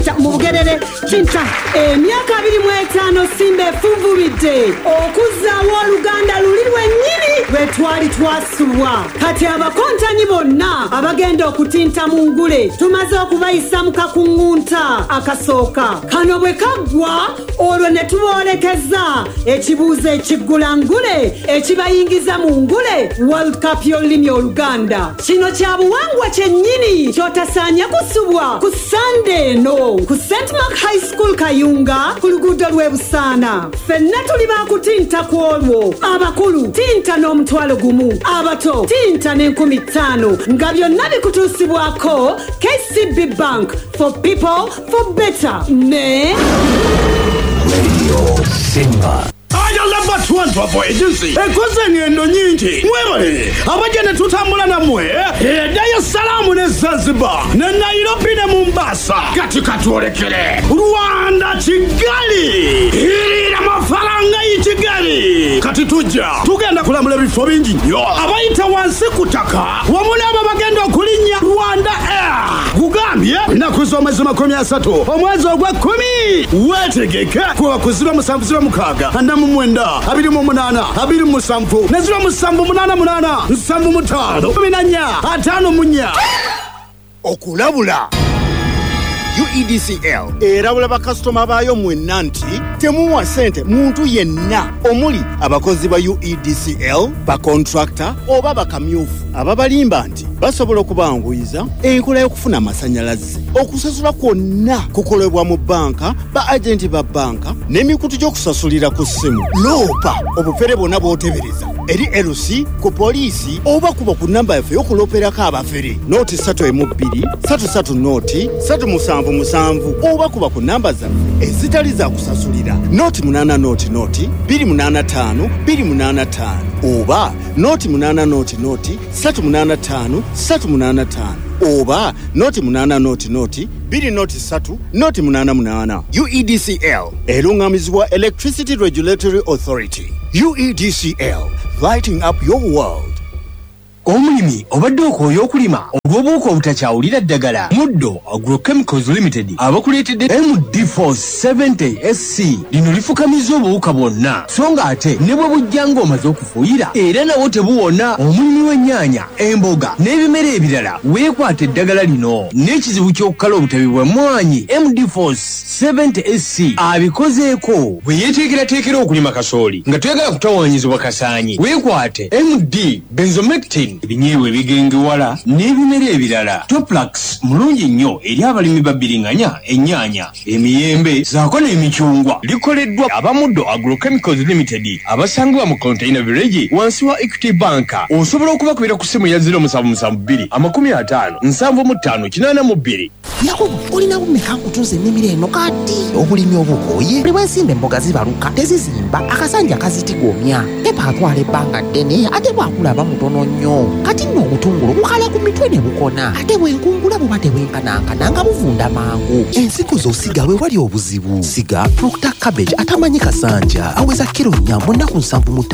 Mugerere tinta emyaka 25 simbe fuvubidde okuzaawo oluganda luli lwennyini lwetwali twasulwa kati abakontanyi bonna abagenda okutinta mu ngule tumaze okubayisa mu kakuŋŋunta akasooka kano bwe kaggwa olwo ne tuboolekeza ekibuuzo ekiggula ngule ekibayingiza mu ngule World Cup y'olulimi oluganda kino kya buwangwa kyennyini kyotasaanya kusubwa ku Sunday no ku St. Mark High School Kayunga ku luguudo lw'e Busaana ffenna tuli baakutinta ku olwo abakulu tinta n'omutwalo gumu abato tinta n'50,000 nga byonna bikutuusibwako KCB Bank for people for better ne Radio Simba. Ayalamba Twantwa agency ekoze ngendo nyingi mwebale abajene tutambula namwe Dar es Salaam ne Zanzibar ne Nairobi ne Mombasa katika tuolekere Rwanda Kigali irira mafaranga y'Kigali kati tujja tugenda kulambula bifo bingi nnyo abayita wansi kutaka wamulaba bagenda okulinya Rwanda Air kugambye nakuzo omwezi 30 omwezi ogwa 10 wetegeke kuba kuzira 706 andamu mwenda 28 27 nezira 788 75 5 munya okulabula UEDCL erabula bakasitoma baayo mwenna nti temuwa ssente muntu yenna omuli abakozi ba UEDCL bakontrakta oba bakamyufu ababalimba nti basobola okubanguyiza enkola y'okufuna amasannyalaze okusasula kwonna kukolebwa mu banka ba agenti ba banka n'emikutu gy'okusasulira ku ssimu loopa obufere bwonna bw'otebereza eri LC ku poliisi oba kuba ku namba yaffe y'okulooperako abafere nooti 312 33 nooti 377 oba kuba ku namba zaffe ezitali za kusasulira nooti 8 nooti 285 285 oba nooti 8 nooti 385 oba nooti 8 nooti 2 nooti 88 UEDCL erungamizibwa Electricity Regulatory Authority. UEDCL, lighting up your world. Omulimi obadde okooya okulima olw'obuuka obutakyawulira ddagala Muddo Agrochemicals Limited abakuleetedde MD4 70 SC lino lifukamiza obuwuka bwonna so nga ate ne bwe bujja ng'omaze okufuuyira era nawo tebuwona omulimi w'ennyaanya emboga n'ebimera ebirala weekwata eddagala lino n'ekizibu ky'okukala obutabi bw'emmwanyi MD4 70 SC abikozeeko bwe yeeteekerateekera okulima kasooli nga toyagala kutawaanyizibwa kasaanyi weekwate MD Benzomectin ebinyeebwa ebigengewala n'ebimera ebirala Toplax mulungi nnyo eri abalimi babbiringanya ennyaanya emiyembe zaako n'emicungwa likoleddwa Abamuddo Agrochemicals Limited abasangibwa mu Container Village wansi wa Equity Bank osobola okubakubira ku ssimu ya 0772 50 75 Yakobo olina bumeka nkutuuza ennimiro eno kati obulimi obukooye buli bwesimba emboga zibaluka tezizimba akasanja kazitigomya pepa atwala ebbanga ddene ate bwakulaba mutono nnyo kati nno obutungulu bukala ku mitwe ne bukona ate bwenkungula buba tebwenkanankana nga buvunda mangu ensigo z'osiga we wali obuzibu siga Proctor Cabbage atamanyi kasanja aweza kiro 4 mu nnaku 7